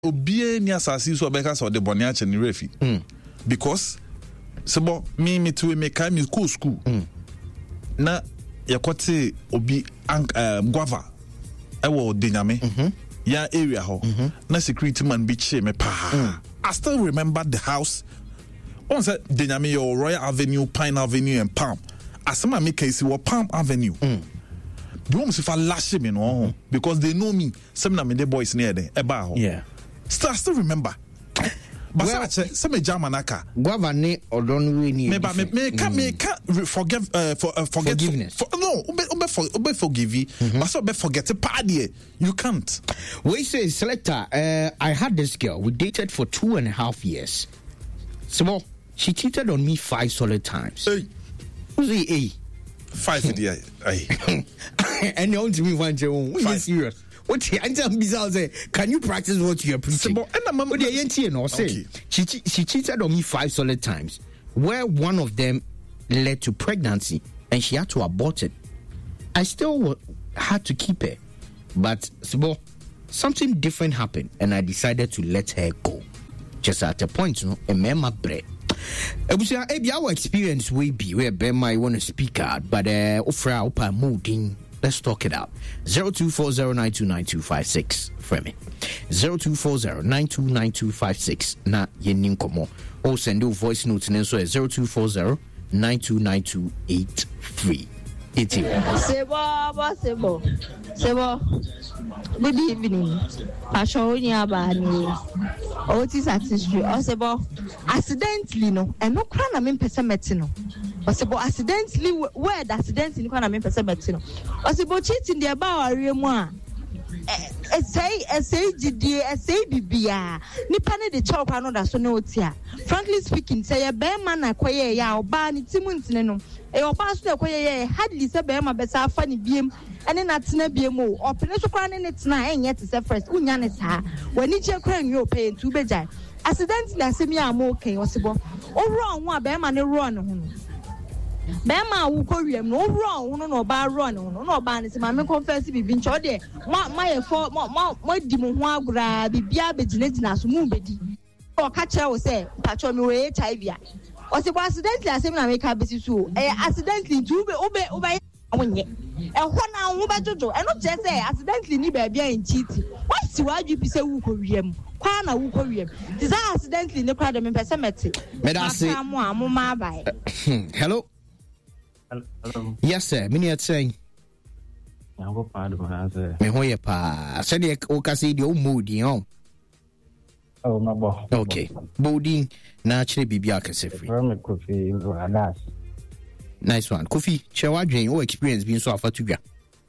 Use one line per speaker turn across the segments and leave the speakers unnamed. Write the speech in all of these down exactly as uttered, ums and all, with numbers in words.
Obie ni asasi so beka so de bone a che ni refi. Because sebo me me to me kai me school school. Mm. Na yakote obi ank uh, guava ewo denyame. Mm-hmm. Ya area ho. Mm-hmm. Na security man bi che me pa. Mm. I still remember the house. On said denyame your Royal Avenue, Pine Avenue and Palm. Asema me case wa Palm Avenue. Mm. The ones if I lash me no because they know me. Some na me the boys near there. Eba ho. Yeah. Still, I still remember. But well, some Jamanaka.
Guava ne odonwe ni.
Me ba me me can me can forgive uh, for uh, forget
forgiveness.
For, no, ube ube for ube forgive you. But so be forget a party. You can't.
We say selector. Uh, I had this girl. We dated for two and a half years. So she cheated on me five solid times. Hey, who's he? Hey,
five the hey.
And you want me one Joe? Are you serious? What say, can you practice what you're preaching? Okay. She she cheated on me five solid times, where one of them led to pregnancy, and she had to abort it. I still had to keep her, but something different happened, and I decided to let her go. Just at a point, you know, a mema bread. Our experience will be where Ben might want to speak out, but uh, offer up moving. Let's talk it out. zero two four zero nine two nine two five six. Frame zero two four zero nine two nine two five six. Na yenim komo. Or send your voice notes and so zero two four zero nine two nine two eight three. It's you.
Sebo, Sebo, Sebo. Good evening. Pashonia Bani. Oh, it is satisfactory. Oh, Sebo. Accidentally, no, and no crown. I mean, Pesametino. Possible accidentally word accidentally kana me pese betino possible cheating the about ariemwa e say e say gidi e say bibia nipa ne de chop anu da so na otia frankly speaking say e be man na koye ya oba ni timu ntine no e oba so na koye ya hardly say be ma be sa afa ni biem ene na tena biem o opene so kwa ne ne tena enye te say first unya ne saa wani che kwa nwe opay ntu bejai accidentally asemi am okay osibo o wrong wa be ma ne wrong ho no Bema wu ko wiem no wrong no no ba run no no ba ne se ma me confess bibi ncho de ma ma ye for ma ma di mo ho agura bibia begina gina so mu bedi o ka kire wo se pacho me we H I V a o se bo accidentally asem na me ka besi so eh accidentally tu be obe obe awonye e ho na wo ba jojo e no je se accidentally ni ba bia en cheat what si wa ju bi se wu ko wiem kwa na wu ko wiem this accidentally ne kwa de me pese meti
me da se
amu amu ma bai.
Hello. Hello. Yes, sir. Many are saying.
I'm going to answer.
Me hoye pa. Said the okasi the mood, you know.
Oh, my boy.
Okay. Bodi na actually bibia kase free. Nice one. Kofi, share what dream or experience being so after to ya.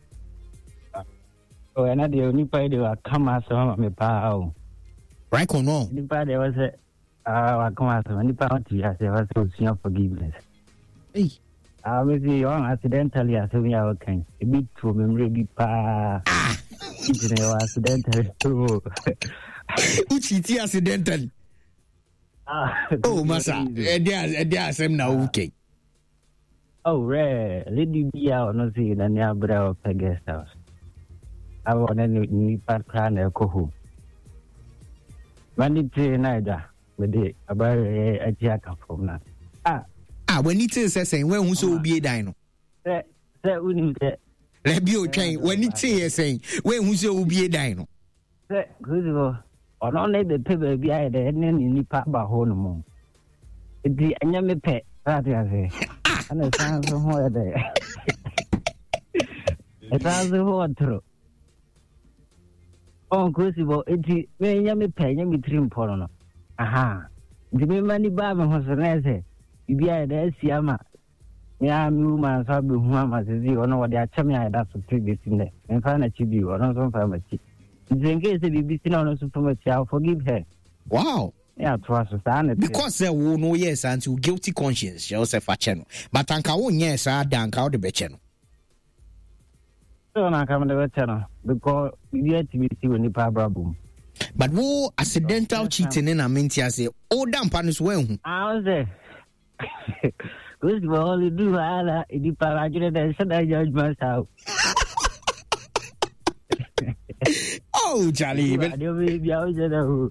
Oh, and the only part they were come as some me pa.
Right or no?
The part there was a ah come as many pounds yes, there was so forgiveness.
Hey.
I was young accidentally as we are okay. A bit to memory be pa. It accidentally too.
Uchi accidentally.
Ah.
Oh, massa. There, there, some now okay.
Oh, rare. Lady be out no see the near brow of the guest house. I want to need part clan a coho. Monday to neither with the about a jack from that. Ah.
Ah, when it is saying when who so be a dino.
That that wouldn't get.
Let be train when it is saying when who so be a dino.
That good or not let the paper be either and then in the papa home. It's the enemy pet, that is it. And it sounds so hard there. It sounds so hard through. Oh, crucible, it's the enemy pay, you trim porno. Aha. The money barber was a Ibi a da siama ya mi woman so be hu amazizi ono wo de achame ya da so three in there en fa na chi bi ono so fa ma chi zinge se bibi sina ono so fa ma chi I forgive her.
Wow.
Yeah, trust us.
Because there will no yes until guilty conscience you say fa cheno but anka won yes a da anka wo de be cheno
so na ka me de be cheno because we had to be see when the power boom.
But wo accidental cheating in a mintia say o da mpa no so wen hu
I was there. Good for you do ala di parajure da sada judgment how.
Oh Oh, Charlie.
But